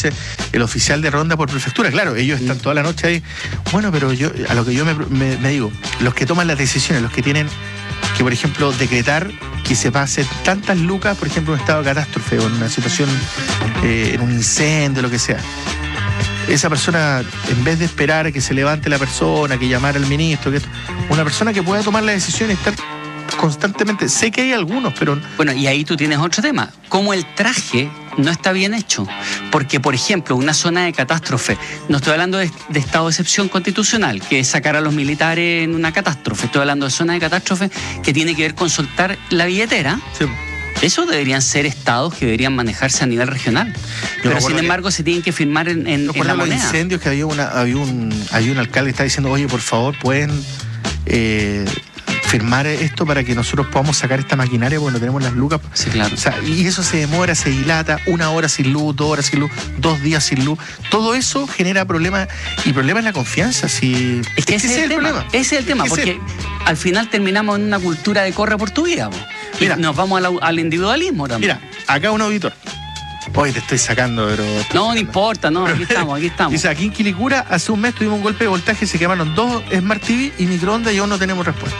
dice el oficial de ronda por prefectura. Claro, ellos están toda la noche ahí. Bueno, pero a lo que yo me digo, los que toman las decisiones, los que tienen que, por ejemplo, decretar que se pase tantas lucas, por ejemplo, en un estado de catástrofe o en una situación, en un incendio, lo que sea. Esa persona, en vez de esperar a que se levante la persona, que llamara al ministro, una persona que pueda tomar la decisión y estar constantemente. Sé que hay algunos, pero... Bueno, y ahí tú tienes otro tema. Cómo el traje no está bien hecho. Porque, por ejemplo, una zona de catástrofe, no estoy hablando de estado de excepción constitucional, que es sacar a los militares en una catástrofe. Estoy hablando de zona de catástrofe que tiene que ver con soltar la billetera. Sí. Eso deberían ser estados que deberían manejarse a nivel regional. Pero sin embargo se tienen que firmar en la moneda. Los incendios que había un alcalde que está diciendo, oye, por favor, pueden firmar esto para que nosotros podamos sacar esta maquinaria porque no tenemos las lucas. Sí, claro. O sea, y eso se demora, se dilata, 1 hora sin luz, 2 horas sin luz, 2 días sin luz. Todo eso genera problemas, y problemas en la confianza. Si... Es que ese es el problema. Ese es el tema, porque al final terminamos en una cultura de corre por tu vida. Mira, nos vamos al individualismo también. Mira, acá un auditor. Hoy te estoy sacando, pero... No importa, no, aquí estamos. Dice, aquí en Quilicura hace un mes tuvimos un golpe de voltaje, se quemaron 2 Smart TV y microondas y aún no tenemos respuesta.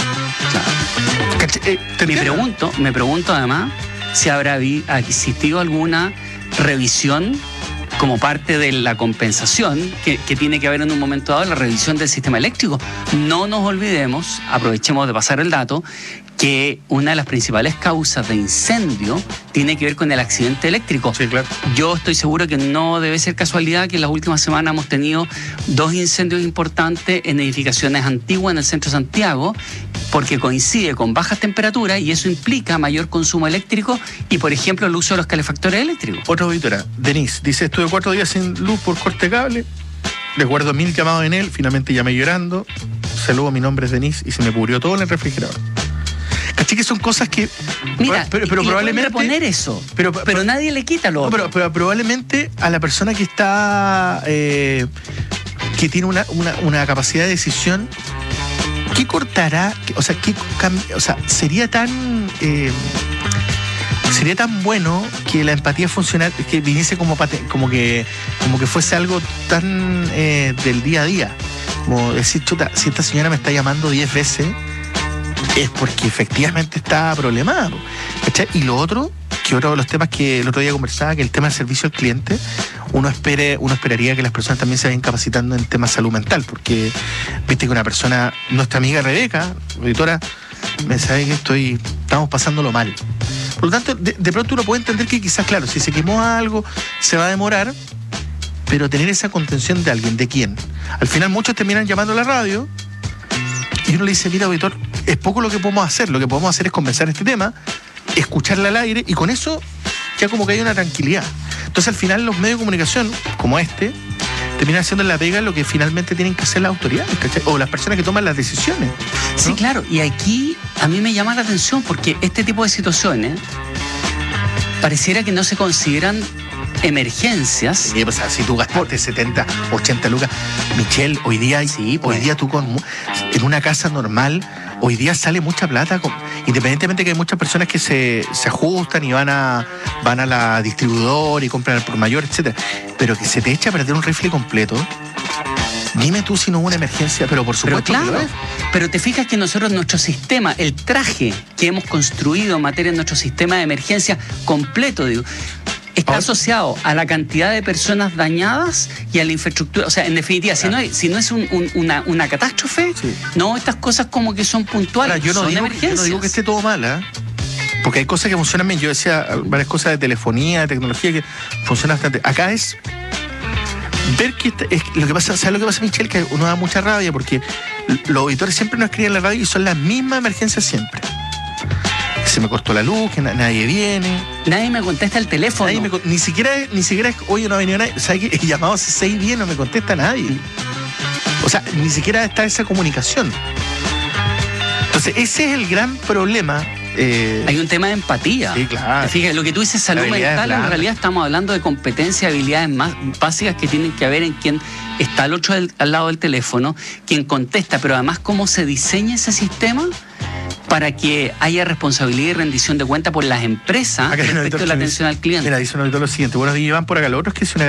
Claro. Me pregunto además si habrá existido alguna revisión como parte de la compensación que tiene que haber en un momento dado, la revisión del sistema eléctrico. No nos olvidemos, aprovechemos de pasar el dato, que una de las principales causas de incendio tiene que ver con el accidente eléctrico. Sí, claro. Yo estoy seguro que no debe ser casualidad que en las últimas semanas hemos tenido 2 incendios importantes en edificaciones antiguas en el centro de Santiago, porque coincide con bajas temperaturas y eso implica mayor consumo eléctrico y, por ejemplo, el uso de los calefactores eléctricos. Otra auditora, Denise, dice, estuve 4 días sin luz por corte de cable, recuerdo 1000 llamados en él, finalmente llamé llorando, saludo, mi nombre es Denise y se me pudrió todo en el refrigerador. ¿Cachai? Que son cosas que... Mira, pero probablemente... poner eso, pero nadie le quita lo otro. Pero probablemente a la persona que está... que tiene una capacidad de decisión, ¿qué cortará? O sea, sería tan bueno que la empatía funcionara, que viniese como que fuese algo tan del día a día. Como decir, chuta, si esta señora me está llamando 10 veces, es porque efectivamente está problemado. ¿Cachai? Y lo otro, que otro de los temas que el otro día conversaba, que el tema del servicio al cliente, uno esperaría que las personas también se vayan capacitando en temas de salud mental, porque viste que una persona, nuestra amiga Rebeca, auditora, me sabe que estamos pasándolo mal. Por lo tanto, de pronto uno puede entender que quizás, claro, si se quemó algo, se va a demorar, pero tener esa contención de alguien, ¿de quién? Al final muchos terminan llamando a la radio y uno le dice, mira, auditor, es poco lo que podemos hacer. Lo que podemos hacer es conversar este tema, escucharla al aire, y con eso ya como que hay una tranquilidad. Entonces al final los medios de comunicación, como terminan haciendo en la pega lo que finalmente tienen que hacer las autoridades, ¿cachai? O las personas que toman las decisiones, ¿no? Sí, claro, y aquí a mí me llama la atención porque este tipo de situaciones pareciera que no se consideran emergencias. Sí, o sea, si tú gastaste 70, 80 lucas, Michelle, hoy día tú en una casa normal, hoy día sale mucha plata, independientemente que hay muchas personas que se ajustan y van a la distribuidora y compran al por mayor, etcétera, pero que se te echa a perder un rifle completo. Dime tú si no hubo una emergencia, pero por supuesto. Pero claro, pero te fijas que nosotros, nuestro sistema, el traje que hemos construido en materia de nuestro sistema de emergencia completo, digo, está asociado a la cantidad de personas dañadas y a la infraestructura. O sea, en definitiva, claro, si no es una catástrofe, sí, no, estas cosas como que son puntuales. Ahora, yo no digo que esté todo mal, porque hay cosas que funcionan bien. Yo decía varias cosas de telefonía, de tecnología que funcionan bastante. Acá es ver lo que pasa, ¿sabes lo que pasa, Michelle? Que uno da mucha rabia porque los auditores siempre nos escriben en la radio y son las mismas emergencias siempre. Se me cortó la luz, que nadie viene. Nadie me contesta el teléfono. Ni siquiera es, oye, no ha venido nadie. ¿Sabes qué? He llamado hace 6 días, no me contesta nadie. O sea, ni siquiera está esa comunicación. Entonces, ese es el gran problema. Hay un tema de empatía. Sí, claro. Fíjate, lo que tú dices, salud mental, en realidad estamos hablando de competencias y habilidades más básicas que tienen que haber en quien está al lado del teléfono, quien contesta, pero además cómo se diseña ese sistema para que haya responsabilidad y rendición de cuenta por las empresas respecto a la atención al cliente. Mira, dice un auditor lo siguiente: buenos días, Iván, por acá. Lo otro es que es una